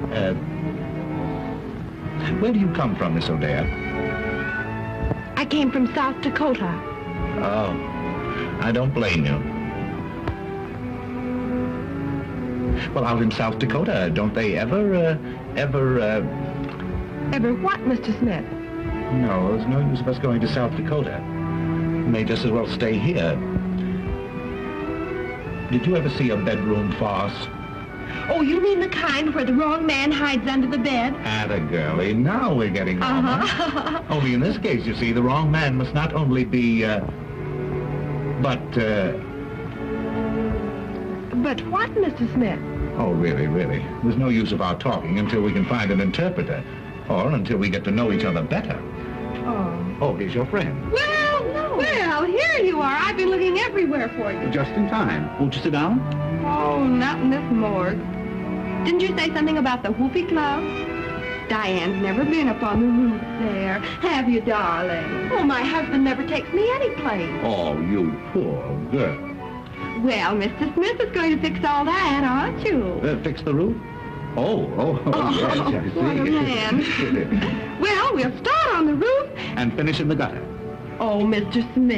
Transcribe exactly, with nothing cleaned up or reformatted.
Uh, where do you come from, Miss O'Dea? I came from South Dakota. Oh, I don't blame you. Well, out in South Dakota, don't they ever, uh, ever, uh... Ever what, Mister Smith? No, there's no use of us going to South Dakota. We may just as well stay here. Did you ever see a bedroom farce? Oh, you mean the kind where the wrong man hides under the bed? Atta girlie, now we're getting warmer. Uh-huh. Only in this case, you see, the wrong man must not only be, uh... But, uh... But what, Mister Smith? Oh, really, really. There's no use of our talking until we can find an interpreter. Or until we get to know each other better. Oh. Oh, here's your friend. Well, no. Well, here you are. I've been looking everywhere for you. Just in time. Won't you sit down? Oh, not in this morgue. Didn't you say something about the Whoopee Club? Diane's never been up on the roof there. Have you, darling? Oh, my husband never takes me any place. Oh, you poor girl. Well, Mister Smith is going to fix all that, aren't you? Uh, fix the roof? Oh, oh, oh, Oh, yes, I see. what a man. Well, we'll start on the roof. And finish in the gutter. Oh, Mister Smith.